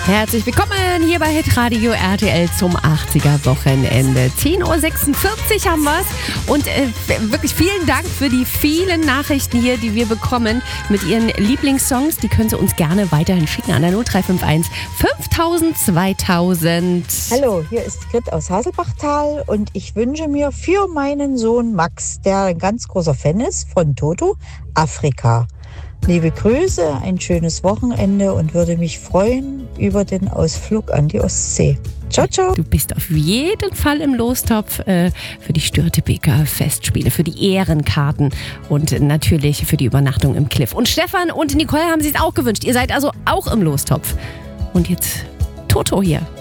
Herzlich willkommen hier bei Hitradio RTL zum 80er-Wochenende. 10.46 Uhr haben wir's. Und wirklich vielen Dank für die vielen Nachrichten hier, die wir bekommen mit Ihren Lieblingssongs. Die können Sie uns gerne weiterhin schicken an der 0351 5000 2000. Hallo, hier ist Grit aus Haselbachtal und ich wünsche mir für meinen Sohn Max, der ein ganz großer Fan ist von Toto, Afrika. Liebe Grüße, ein schönes Wochenende und würde mich freuen über den Ausflug an die Ostsee. Ciao, ciao. Du bist auf jeden Fall im Lostopf für die Störtebeker Festspiele, für die Ehrenkarten und natürlich für die Übernachtung im Cliff. Und Stefan und Nicole haben sich es auch gewünscht. Ihr seid also auch im Lostopf. Und jetzt Toto hier.